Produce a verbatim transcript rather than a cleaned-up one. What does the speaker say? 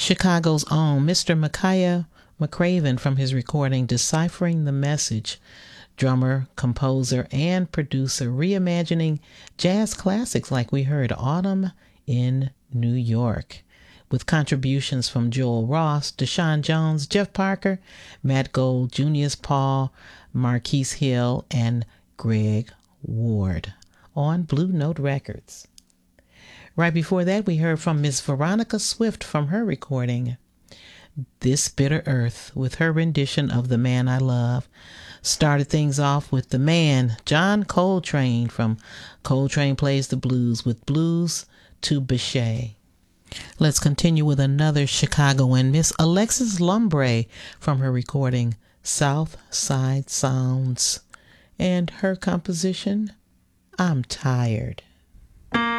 Chicago's own Mister Micaiah McCraven from his recording Deciphering the Message, drummer, composer, and producer, reimagining jazz classics like we heard Autumn in New York, with contributions from Joel Ross, Deshaun Jones, Jeff Parker, Matt Gold, Junius Paul, Marquise Hill, and Greg Ward on Blue Note Records. Right before that, we heard from Miss Veronica Swift from her recording This Bitter Earth, with her rendition of The Man I Love. Started things off with the man, John Coltrane from Coltrane Plays the Blues, with Blues to Bechet. Let's continue with another Chicagoan, Miss Alexis Lumbre from her recording South Side Sounds, and her composition, I'm Tired.